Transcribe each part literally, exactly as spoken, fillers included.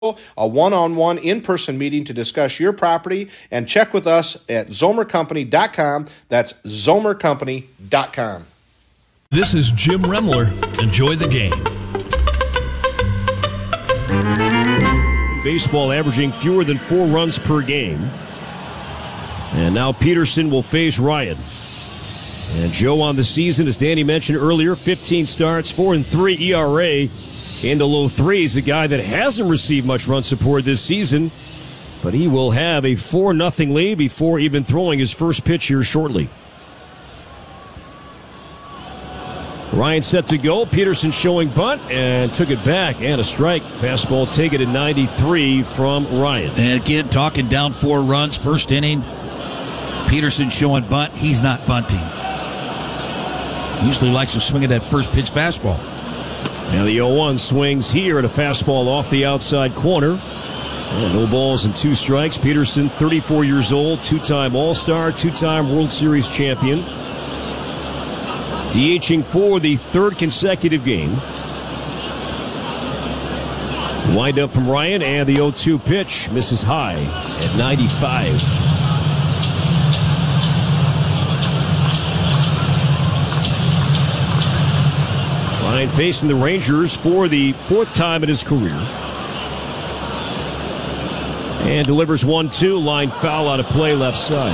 a one-on-one in-person meeting to discuss your property, and check with us at zomer company dot com. That's zomer company dot com. This is Jim Remler. Enjoy the game. Baseball averaging fewer than four runs per game. And now Peterson will face Ryan. And Joe on the season, as Danny mentioned earlier, fifteen starts, four and three E R A. In the low threes, a guy that hasn't received much run support this season, but he will have a four nothing lead before even throwing his first pitch here shortly. Ryan set to go. Peterson showing bunt and took it back, and a strike. Fastball taken at ninety-three from Ryan. And again, talking down four runs, first inning. Peterson showing bunt. He's not bunting. Usually likes to swing at that first pitch fastball. Now the oh one swings here at a fastball off the outside corner. And no balls and two strikes. Peterson, thirty-four years old, two-time All-Star, two-time World Series champion. DHing for the third consecutive game. Wind up from Ryan, and the oh two pitch misses high at ninety-five. Ryan facing the Rangers for the fourth time in his career. And delivers one two, line foul out of play left side.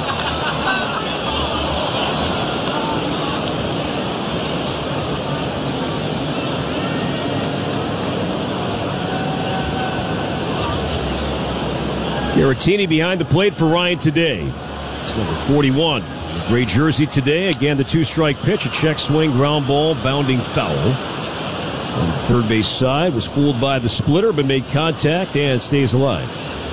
Caratini behind the plate for Ryan today. It's number forty-one. The gray jersey today. Again, the two-strike pitch, a check swing, ground ball, bounding foul. On the third base side, was fooled by the splitter, but made contact and stays alive.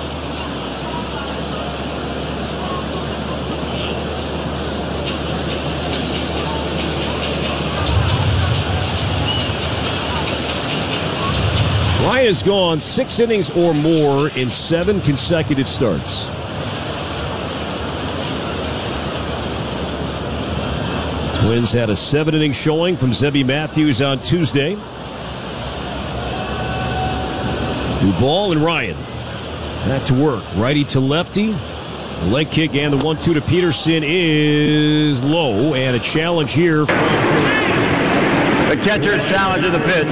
Ryan has gone six innings or more in seven consecutive starts. Twins had a seven-inning showing from Zebby Matthews on Tuesday. New ball, and Ryan back to work. Righty to lefty. The leg kick and the one two to Peterson is low, and a challenge here from Caratini. The catcher's challenge of the pitch.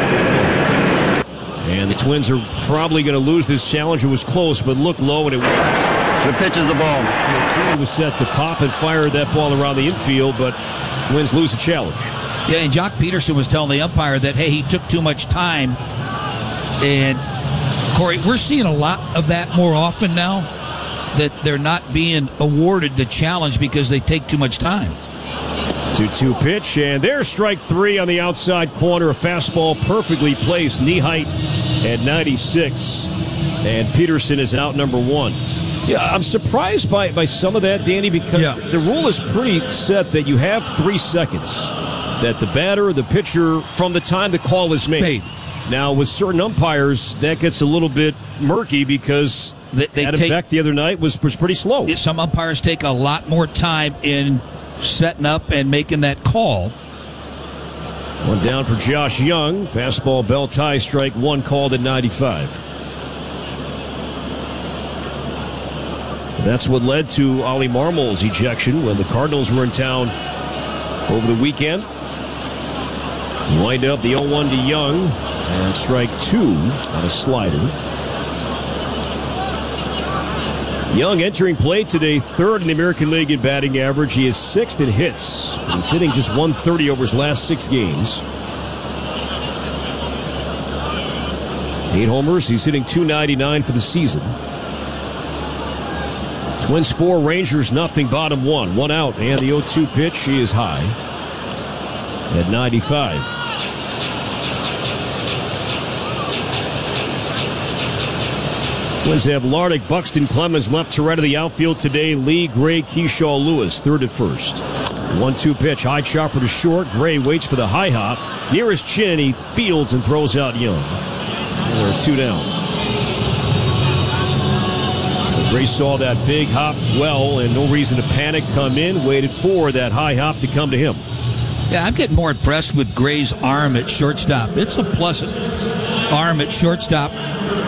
And the Twins are probably going to lose this challenge. It was close, but looked low, and it was. The pitch is the ball. Caratini was set to pop and fire that ball around the infield, but Twins lose the challenge. Yeah, and Jock Peterson was telling the umpire that, hey, he took too much time. And, Corey, we're seeing a lot of that more often now, that they're not being awarded the challenge because they take too much time. two two pitch, and there's strike three on the outside corner. A fastball perfectly placed, knee height at ninety-six. And Peterson is out number one. Yeah, I'm surprised by, by some of that, Danny, because yeah. the rule is pretty set that you have three seconds. That the batter, the pitcher, from the time the call is made. made. Now, with certain umpires, that gets a little bit murky because they, they Adam take, Beck the other night was, was pretty slow. Some umpires take a lot more time in setting up and making that call. One down for Josh Young. Fastball, bell tie, strike one called at ninety-five. That's what led to Ollie Marmol's ejection when the Cardinals were in town over the weekend. Wind up the oh one to Young, and strike two on a slider. Young entering play today, third in the American League in batting average. He is sixth in hits. He's hitting just one thirty over his last six games. Eight homers. He's hitting two ninety-nine for the season. Twins four, Rangers nothing, bottom one. One out, and the oh two pitch, she is high at ninety-five. Twins have Lardick, Buxton, Clemens left to right of the outfield today. Lee, Gray, Keyshaw, Lewis, third at first. one two pitch, high chopper to short. Gray waits for the high hop. Near his chin, he fields and throws out Young. We're two down. Gray saw that big hop well, and no reason to panic, come in, waited for that high hop to come to him. Yeah, I'm getting more impressed with Gray's arm at shortstop. It's a pleasant arm at shortstop.